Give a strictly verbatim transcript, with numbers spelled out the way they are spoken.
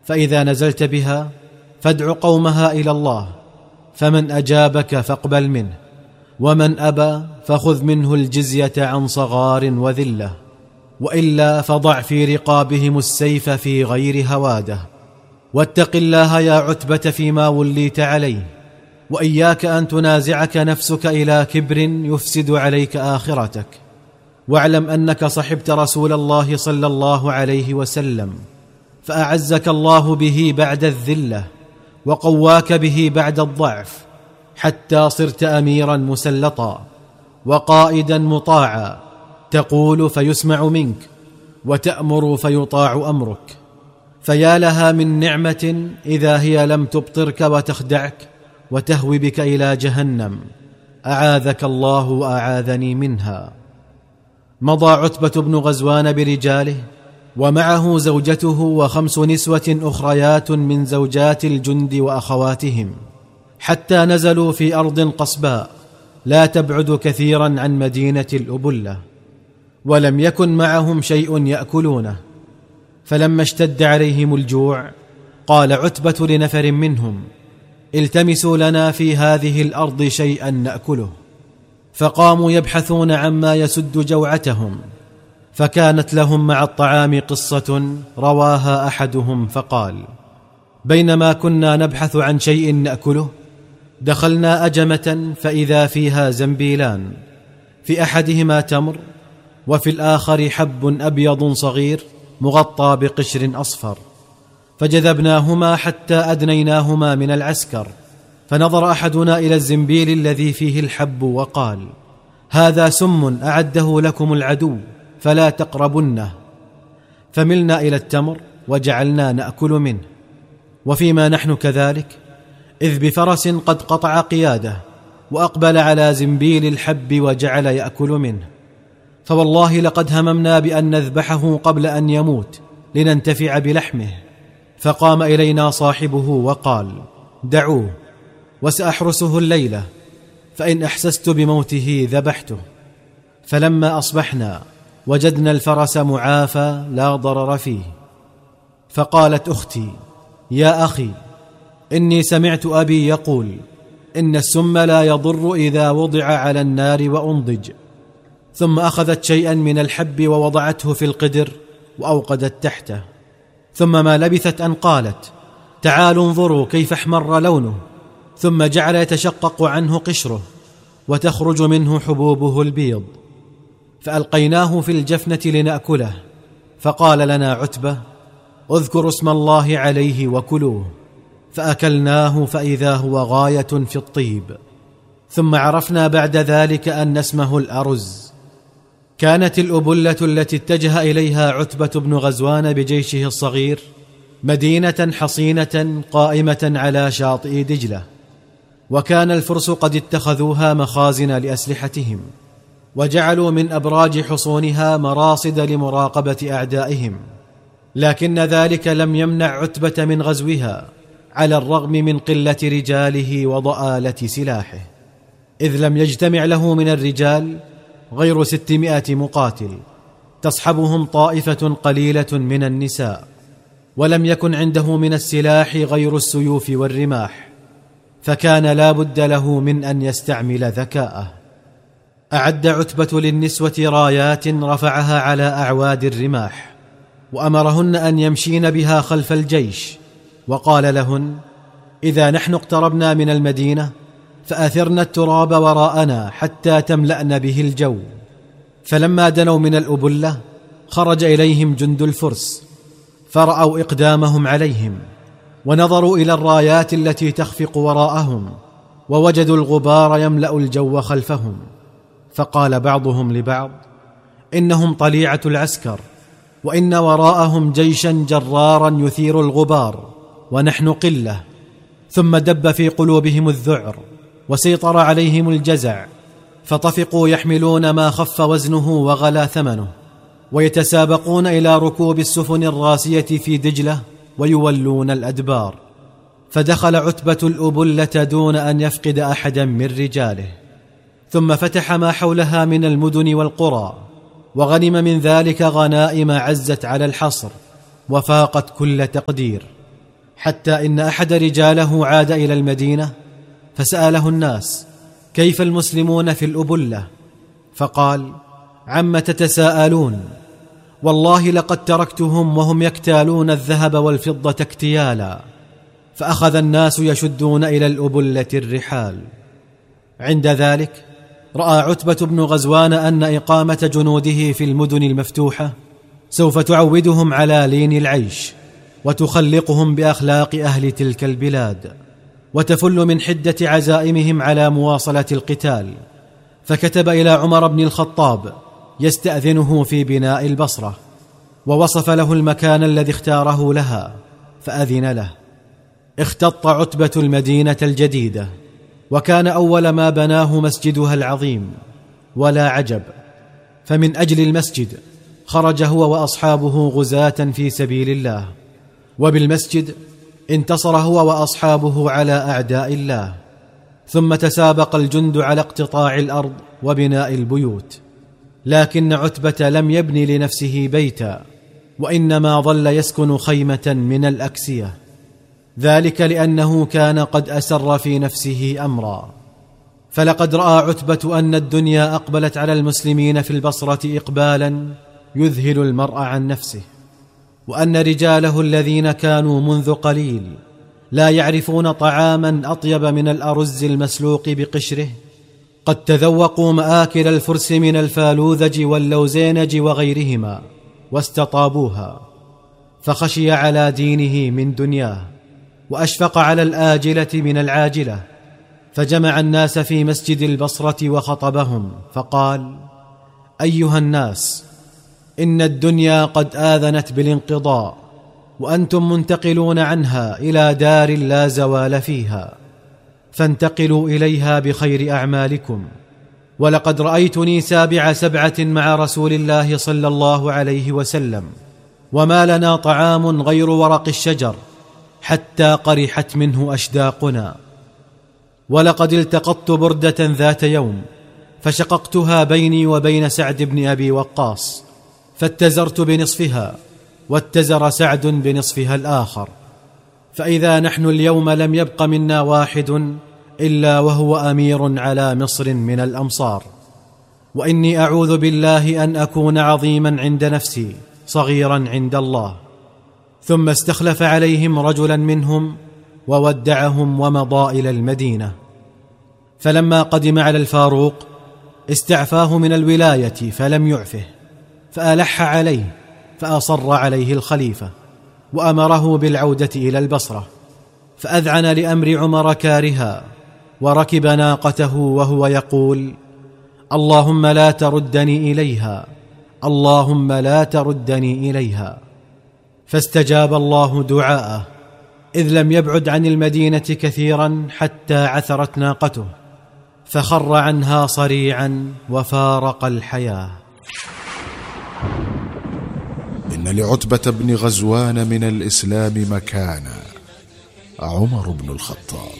فإذا نزلت بها فادع قومها إلى الله، فمن أجابك فاقبل منه، ومن أبى فخذ منه الجزية عن صغار وذلة، وإلا فضع في رقابهم السيف في غير هواده. واتق الله يا عتبة فيما وليت عليه، وإياك أن تنازعك نفسك إلى كبر يفسد عليك آخرتك. واعلم أنك صحبت رسول الله صلى الله عليه وسلم، فأعزك الله به بعد الذلة، وقواك به بعد الضعف، حتى صرت أميرا مسلطا وقائدا مطاعا، تقول فيسمع منك، وتأمر فيطاع أمرك. فيا لها من نعمة إذا هي لم تبطرك وتخدعك وتهوي بك إلى جهنم، أعاذك الله وأعاذني منها. مضى عتبة بن غزوان برجاله، ومعه زوجته وخمس نسوة أخريات من زوجات الجند وأخواتهم، حتى نزلوا في أرض قصباء لا تبعد كثيرا عن مدينة الأبلة، ولم يكن معهم شيء يأكلونه. فلما اشتد عليهم الجوع قال عتبة لنفر منهم: التمسوا لنا في هذه الأرض شيئا نأكله. فقاموا يبحثون عما يسد جوعتهم، فكانت لهم مع الطعام قصة رواها أحدهم فقال: بينما كنا نبحث عن شيء نأكله دخلنا أجمة فإذا فيها زنبيلان، في أحدهما تمر، وفي الآخر حب أبيض صغير مغطى بقشر أصفر، فجذبناهما حتى أدنيناهما من العسكر. فنظر أحدنا إلى الزنبيل الذي فيه الحب وقال: هذا سم أعده لكم العدو فلا تقربنه. فملنا إلى التمر وجعلنا نأكل منه. وفيما نحن كذلك إذ بفرس قد قطع قياده وأقبل على زنبيل الحب وجعل يأكل منه، فوالله لقد هممنا بأن نذبحه قبل أن يموت لننتفع بلحمه. فقام إلينا صاحبه وقال: دعوه وسأحرسه الليلة، فإن أحسست بموته ذبحته. فلما أصبحنا وجدنا الفرس معافى لا ضرر فيه. فقالت أختي: يا أخي، إني سمعت أبي يقول إن السم لا يضر إذا وضع على النار وأنضج. ثم أخذت شيئا من الحب ووضعته في القدر وأوقدت تحته. ثم ما لبثت أن قالت: تعالوا انظروا كيف احمر لونه. ثم جعل يتشقق عنه قشره وتخرج منه حبوبه البيض. فألقيناه في الجفنة لنأكله. فقال لنا عتبة: اذكروا اسم الله عليه وكلوه. فأكلناه فإذا هو غاية في الطيب. ثم عرفنا بعد ذلك أن اسمه الأرز. كانت الأبلة التي اتجه إليها عتبة بن غزوان بجيشه الصغير مدينة حصينة قائمة على شاطئ دجلة، وكان الفرس قد اتخذوها مخازن لأسلحتهم، وجعلوا من أبراج حصونها مراصد لمراقبة أعدائهم. لكن ذلك لم يمنع عتبة من غزوها على الرغم من قلة رجاله وضآلة سلاحه، إذ لم يجتمع له من الرجال غير ستمائة مقاتل، تصحبهم طائفة قليلة من النساء، ولم يكن عنده من السلاح غير السيوف والرماح، فكان لا بد له من أن يستعمل ذكاءه. أعد عتبة للنسوة رايات رفعها على أعواد الرماح، وأمرهن أن يمشين بها خلف الجيش، وقال لهن: إذا نحن اقتربنا من المدينة فأثرن التراب وراءنا حتى تملأن به الجو. فلما دنوا من الأبلة خرج إليهم جند الفرس، فرأوا إقدامهم عليهم، ونظروا إلى الرايات التي تخفق وراءهم، ووجدوا الغبار يملأ الجو خلفهم. فقال بعضهم لبعض: إنهم طليعة العسكر، وإن وراءهم جيشا جرارا يثير الغبار، ونحن قلة. ثم دب في قلوبهم الذعر، وسيطر عليهم الجزع، فطفقوا يحملون ما خف وزنه وغلا ثمنه، ويتسابقون إلى ركوب السفن الراسية في دجلة ويولون الأدبار. فدخل عتبة الأبلة دون أن يفقد أحدا من رجاله، ثم فتح ما حولها من المدن والقرى، وغنم من ذلك غنائم عزت على الحصر وفاقت كل تقدير. حتى إن أحد رجاله عاد إلى المدينة فسأله الناس: كيف المسلمون في الأبلة؟ فقال: عم تتساءلون؟ والله لقد تركتهم وهم يكتالون الذهب والفضة اكتيالا. فأخذ الناس يشدون إلى الأبلة الرحال. عند ذلك رأى عتبة بن غزوان أن إقامة جنوده في المدن المفتوحة سوف تعودهم على لين العيش، وتخلقهم بأخلاق أهل تلك البلاد، وتفل من حدة عزائمهم على مواصلة القتال. فكتب إلى عمر بن الخطاب يستأذنه في بناء البصرة، ووصف له المكان الذي اختاره لها، فأذن له. اختط عتبة المدينة الجديدة، وكان أول ما بناه مسجدها العظيم. ولا عجب، فمن أجل المسجد خرج هو وأصحابه غزاة في سبيل الله، وبالمسجد انتصر هو وأصحابه على أعداء الله. ثم تسابق الجند على اقتطاع الأرض وبناء البيوت، لكن عتبة لم يبني لنفسه بيتا، وإنما ظل يسكن خيمة من الأكسية، ذلك لأنه كان قد أسر في نفسه أمرا. فلقد رأى عتبة أن الدنيا أقبلت على المسلمين في البصرة إقبالا يذهل المرء عن نفسه، وأن رجاله الذين كانوا منذ قليل لا يعرفون طعاما أطيب من الأرز المسلوق بقشره قد تذوقوا مآكل الفرس من الفالوذج واللوزينج وغيرهما واستطابوها. فخشي على دينه من دنياه، وأشفق على الآجلة من العاجلة، فجمع الناس في مسجد البصرة وخطبهم فقال: أيها الناس، إن الدنيا قد آذنت بالانقضاء، وأنتم منتقلون عنها إلى دار لا زوال فيها، فانتقلوا إليها بخير أعمالكم. ولقد رأيتني سابع سبعة مع رسول الله صلى الله عليه وسلم، وما لنا طعام غير ورق الشجر حتى قرحت منه أشداقنا. ولقد التقطت بردة ذات يوم فشققتها بيني وبين سعد بن أبي وقاص، فاتزرت بنصفها، واتزر سعد بنصفها الآخر، فإذا نحن اليوم لم يبق منا واحد إلا وهو أمير على مصر من الأمصار. وإني أعوذ بالله أن أكون عظيما عند نفسي صغيرا عند الله. ثم استخلف عليهم رجلا منهم وودعهم ومضى إلى المدينة. فلما قدم على الفاروق استعفاه من الولاية فلم يعفه، فألح عليه، فأصر عليه الخليفة وأمره بالعودة إلى البصرة، فأذعن لأمر عمر كارها، وركب ناقته وهو يقول: اللهم لا تردني إليها، اللهم لا تردني إليها. فاستجاب الله دعاءه، إذ لم يبعد عن المدينة كثيرا حتى عثرت ناقته، فخر عنها صريعا وفارق الحياة. إن لعتبة بن غزوان من الإسلام مكانا، عمر بن الخطاب.